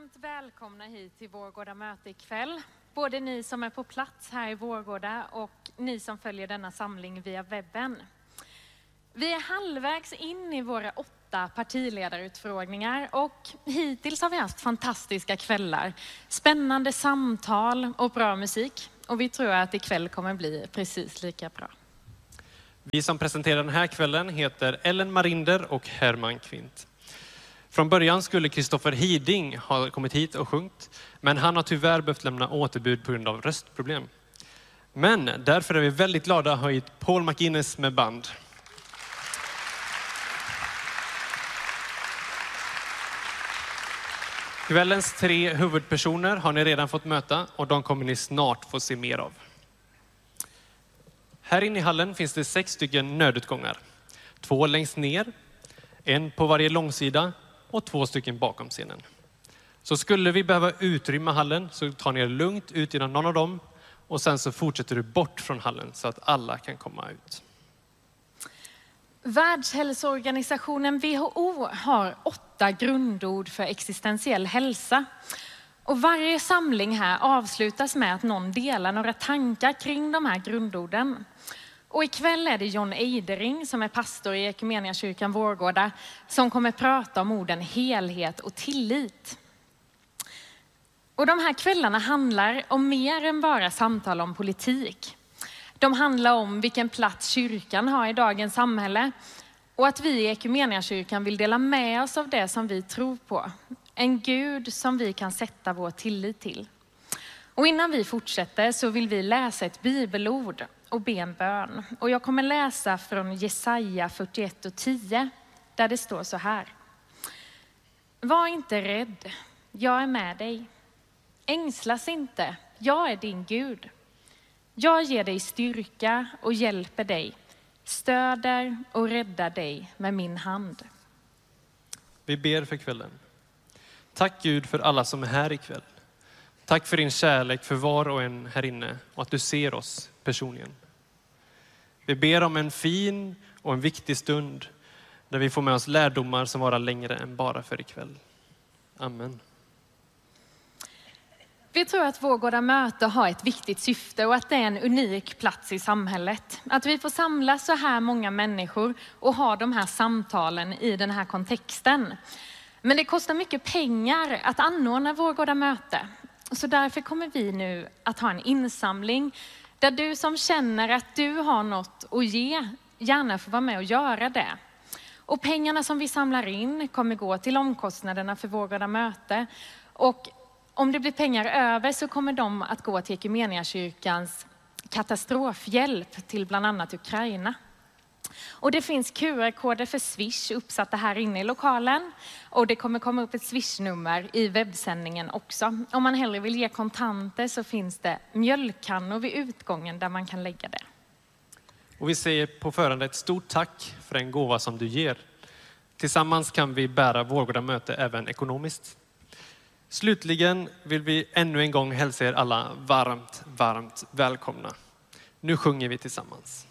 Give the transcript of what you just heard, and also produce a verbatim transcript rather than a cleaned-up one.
Varmt välkomna hit till Vårgårda möte ikväll. Både ni som är på plats här i Vårgårda och ni som följer denna samling via webben. Vi är halvvägs in i våra åtta partiledarutfrågningar och hittills har vi haft fantastiska kvällar. Spännande samtal och bra musik. Och vi tror att ikväll kommer bli precis lika bra. Vi som presenterar den här kvällen heter Ellen Marinder och Herman Kvint. Från början skulle Kristoffer Hiding ha kommit hit och sjungit, men han har tyvärr behövt lämna återbud på grund av röstproblem. Men därför är vi väldigt glada att ha hit Paul McInnes med band. Kvällens tre huvudpersoner har ni redan fått möta och de kommer ni snart få se mer av. Här inne i hallen finns det sex stycken nödutgångar. Två längst ner, en på varje långsida och två stycken bakom scenen. Så skulle vi behöva utrymma hallen så tar ni er lugnt ut genom någon av dem och sen så fortsätter du bort från hallen så att alla kan komma ut. Världshälsoorganisationen W H O har åtta grundord för existentiell hälsa. Och varje samling här avslutas med att någon delar några tankar kring de här grundorden. Och ikväll är det John Eidering som är pastor i Equmeniakyrkan Vårgårda som kommer prata om orden helhet och tillit. Och de här kvällarna handlar om mer än bara samtal om politik. De handlar om vilken plats kyrkan har i dagens samhälle och att vi i Equmeniakyrkan vill dela med oss av det som vi tror på. En Gud som vi kan sätta vår tillit till. Och innan vi fortsätter så vill vi läsa ett bibelord och be en bön. Och jag kommer läsa från Jesaja fyrtioett och tio där det står så här. Var inte rädd, jag är med dig. Ängslas inte, jag är din Gud. Jag ger dig styrka och hjälper dig. Stöder och räddar dig med min hand. Vi ber för kvällen. Tack Gud för alla som är här ikväll. Tack för din kärlek för var och en här inne och att du ser oss personligen. Vi ber om en fin och en viktig stund där vi får med oss lärdomar som varar längre än bara för ikväll. Amen. Vi tror att Vårgårda möte har ett viktigt syfte och att det är en unik plats i samhället. Att vi får samla så här många människor och ha de här samtalen i den här kontexten. Men det kostar mycket pengar att anordna Vårgårda möte. Så därför kommer vi nu att ha en insamling där du som känner att du har något att ge gärna får vara med och göra det. Och pengarna som vi samlar in kommer gå till omkostnaderna för Vårgårda möte. Och om det blir pengar över så kommer de att gå till Equmeniakyrkans katastrofhjälp till bland annat Ukraina. Och det finns Q R-koder för Swish uppsatta här inne i lokalen. Och det kommer komma upp ett Swish-nummer i webbsändningen också. Om man hellre vill ge kontanter så finns det mjölkkannor vid utgången där man kan lägga det. Och vi säger på förhand ett stort tack för den gåva som du ger. Tillsammans kan vi bära Vårgårda möte även ekonomiskt. Slutligen vill vi ännu en gång hälsa er alla varmt, varmt välkomna. Nu sjunger vi tillsammans.